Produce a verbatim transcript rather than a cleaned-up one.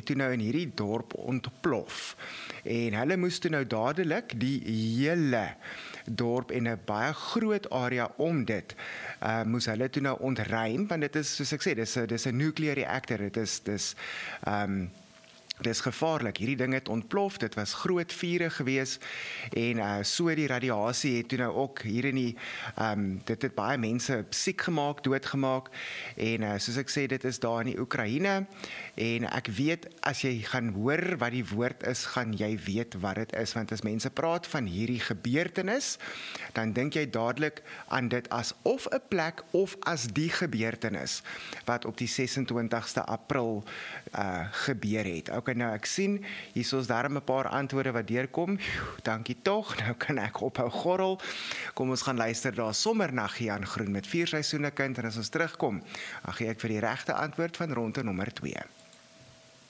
het toe nou in hierdie dorp ontplof. En hulle moes toe nou dadelik die hele dorp en 'n baie groot area om dit, uh, moes hulle toe nou ontruim, want dit is, soos ek sê, dis 'n dis 'n nuclear reactor, dit is, dis, um, dis gevaarlik. Hierdie ding het ontplof, dit was groot vure gewees, en uh, so die radiasie het toe nou ook hier in die, um, dit het baie mense siek gemaak, doodgemaak, en uh, soos ek sê, dit is daar in die Oekraïne, en ek weet, as jy gaan hoor wat die woord is, gaan jy weet wat dit is, want as mense praat van hierdie gebeurtenis, dan dink jy dadelik aan dit as of 'n plek, of as die gebeurtenis, wat op die ses en twintigste April uh, gebeur het. Ok, nou ek sien, hier is daarom 'n paar antwoorde wat deurkom, dankie tog, nou kan ek ophou gorrel. Kom ons gaan luister daar sommer na Gian Groen met Vier Seisoene Kind, en as ons terugkom, dan gee ek vir die regte antwoord van ronde nommer twee.